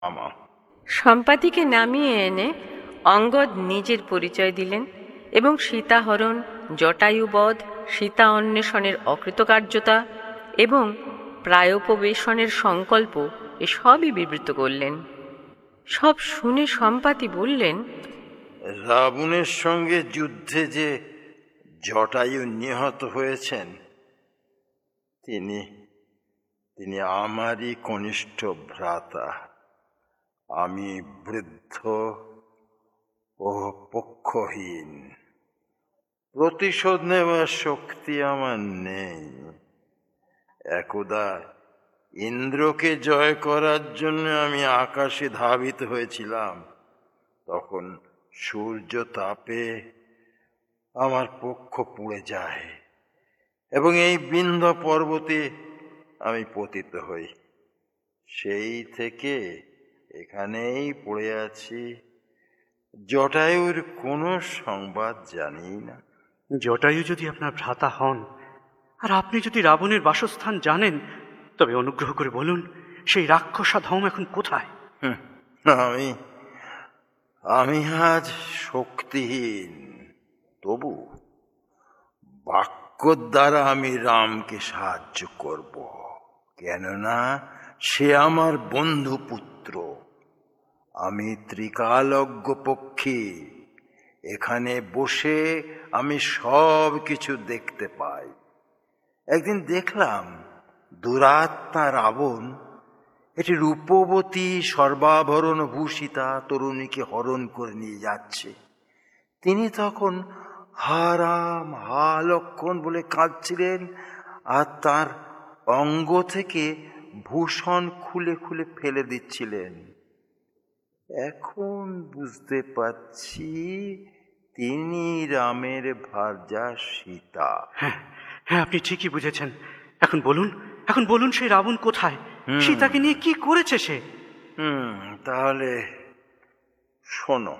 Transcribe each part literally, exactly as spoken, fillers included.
আমা সম্পাতিকে নামিয়ে এনে অঙ্গদ নিজের পরিচয় দিলেন এবং সীতাহরণ, জটায়ুবধ, সীতা অন্বেষণের অকৃতকার্যতা এবং প্রায়োপবেশনের সংকল্প এসবই বিবৃত করলেন। সব শুনে সম্পাতি বললেন, রাবণের সঙ্গে যুদ্ধে যে জটায়ু নিহত হয়েছেন তিনি তিনি আমারই কনিষ্ঠ ভ্রাতা। আমি বৃদ্ধ ও পক্ষহীন, প্রতিশোধ নেওয়ার শক্তি আমার নেই। একদা ইন্দ্রকে জয় করার জন্য আমি আকাশে ধাবিত হয়েছিলাম, তখন সূর্য তাপে আমার পক্ষ পুড়ে যায় এবং এই বিন্ধ্য পর্বতে আমি পতিত হই। সেই থেকে এখানেই পড়ে আছি। জটায়ুর কোনো সংবাদ জানি না। জটায়ু যদি আপনার ভ্রাতা হন আর আপনি যদি রাবণের বাসস্থান জানেন, তবে অনুগ্রহ করে বলুন সেই রাক্ষসা ধম এখন কোথায়? আমি আমি আজ শক্তিহীন, তবু বাক্য দ্বারা আমি রামকে সাহায্য করব, কেননা সে আমার বন্ধু পুত্র। আমি ত্রিকালজ্ঞ পক্ষী, এখানে বসে আমি সব কিছু দেখতে পাই। একদিন দেখলাম দুরাত্মা রাবণ এটি রূপবতী সর্বাভরণ ভূষিতা তরুণীকে হরণ করে নিয়ে যাচ্ছে। তিনি তখন হা রাম, হা লক্ষণ বলে কাঁদছিলেন আর তার অঙ্গ থেকে ভূষণ খুলে খুলে ফেলে দিচ্ছিলেন। এখন বুঝতে পারছি তিনি রামের ভার্যা সীতা। হ্যাঁ হ্যাঁ আপনি ঠিকই বুঝেছেন। এখন বলুন, এখন বলুন সেই রাবণ কোথায়? সীতাকে নিয়ে কি করেছে সে? হুম তাহলে শোনো।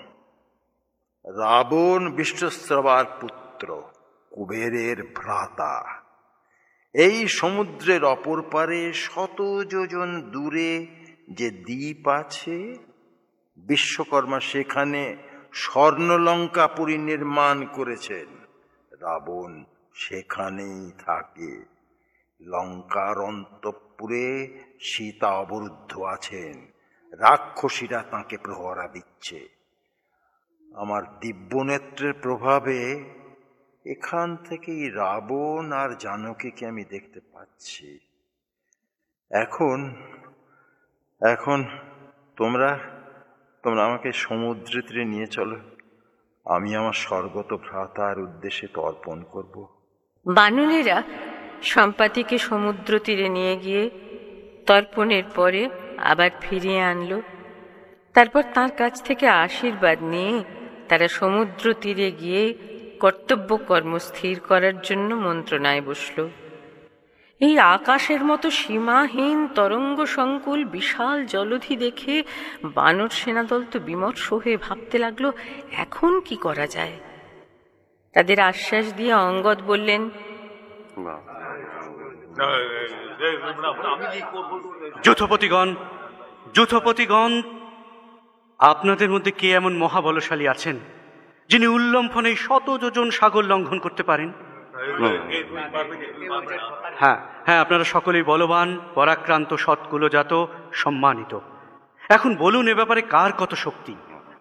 রাবণ বিশ্বশ্রবার পুত্র, কুবেরের ভ্রাতা। এই সমুদ্রের অপর পারে শত যোজন দূরে যে দ্বীপ আছে, বিশ্বকর্মা সেখানে স্বর্ণলঙ্কা পুরী নির্মাণ করেছেন। রাবণ সেখানেই থাকে। লঙ্কার অন্তঃপুরে সীতা অবরুদ্ধ আছেন, রাক্ষসীরা তাঁকে প্রহরা দিচ্ছে। আমার দিব্যনেত্রের প্রভাবে এখান থেকেই রাবণ আর জানকীকে আমি দেখতে পাচ্ছি। এখন এখন তোমরা তোমরা আমাকে সমুদ্র তীরে নিয়ে চলো। আমি আমার স্বর্গত ভ্রাতার উদ্দেশ্যে তর্পণ করব। বানরেরা সম্পাতিকে সমুদ্র তীরে নিয়ে গিয়ে তর্পণের পরে আবার ফিরিয়ে আনলো। তারপর তার কাছ থেকে আশীর্বাদ নিয়ে তারা সমুদ্র তীরে গিয়ে কর্তব্য কর্ম স্থির করার জন্য মন্ত্রণায় বসল। এই আকাশের মতো সীমাহীন তরঙ্গ সংকুল বিশাল জলধি দেখে বানর সেনাদল তো বিমর্ষ হয়ে ভাবতে লাগলো এখন কি করা যায়। তাদের আশ্বাস দিয়ে অঙ্গদ বললেন, যূথপতিগণ, যূথপতিগণ, আপনাদের মধ্যে কে এমন মহাবলশালী আছেন যিনি উল্লম্ফনে শত যোজন সাগর লঙ্ঘন করতে পারেন? হ্যাঁ হ্যাঁ আপনারা সকলেই বলবান, পরাক্রান্ত, সৎকুলজাত, সম্মানিত। এখন বলুন এ ব্যাপারে কার কত শক্তি?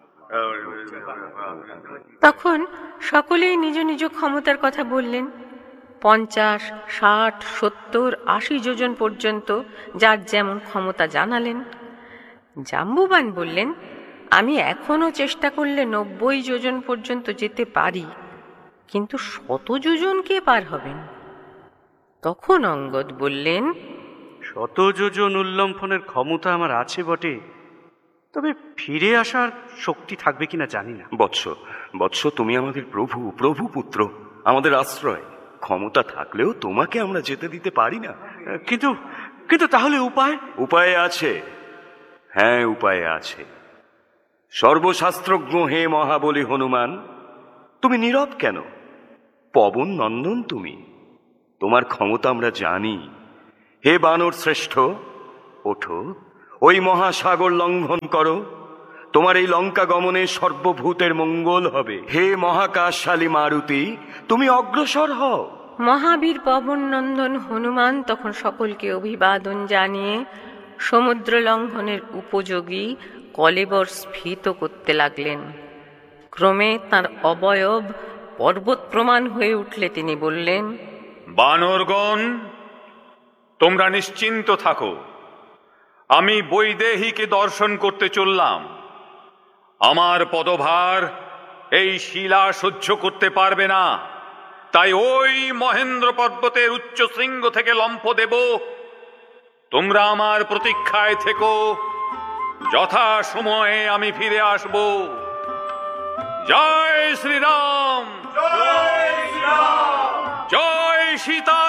তখন সকলেই নিজ নিজ ক্ষমতার কথা বললেন। পঞ্চাশ, ষাট, সত্তর, আশি যোজন পর্যন্ত যার যেমন ক্ষমতা জানালেন। জাম্বুবান বললেন, আমি এখনো চেষ্টা করলে নব্বই যোজন পর্যন্ত যেতে পারি, কিন্তু শত যোজন কে পার হবেন? তখন অঙ্গদ বললেন, শত যোজন উল্লম্ফনের ক্ষমতা আমার আছে বটে, তবে ফিরে আসার শক্তি থাকবে কিনা জানি না। বৎস বৎস তুমি আমাদের প্রভু, প্রভু পুত্র, আমাদের আশ্রয়। ক্ষমতা থাকলেও তোমাকে আমরা যেতে দিতে পারি না। কিন্তু কিন্তু তাহলে উপায়? উপায় আছে, হ্যাঁ উপায় আছে। সর্বশাস্ত্রজ্ঞ হে মহাবলী হনুমান, তুমি নীরব কেন? পবন নন্দন তুমি, তোমার ক্ষমতা আমরা জানি। হে বানর শ্রেষ্ঠ, ওঠো ওই মহাসাগর লঙ্ঘন করো, তোমার এই লঙ্কা গমনে সর্বভূতের মঙ্গল হবে। হে মহাকাশশালী মারুতি, তুমি অগ্রসর হও। মহাবীর পবন নন্দন হনুমান তখন সকলকে অভিবাদন জানিয়ে সমুদ্র লঙ্ঘনের উপযোগী কলেবর স্ফীত করতে লাগলেন। ক্রমে তার অবয়ব পর্বত প্রমাণ হয়ে উঠলে তিনি বললেন, বানরগণ, তোমরা নিশ্চিন্ত থাকো, আমি বৈদেহীকে দর্শন করতে চললাম। আমার পদভার এই শিলা সহ্য করতে পারবে না, তাই ওই মহেন্দ্র পর্বতের উচ্চ শৃঙ্গ থেকে লম্ফ দেব। তোমরা আমার প্রতীক্ষায় থেকো, যথা সময়ে আমি ফিরে আসব। জয় শ্রীরাম, জয় সীতা।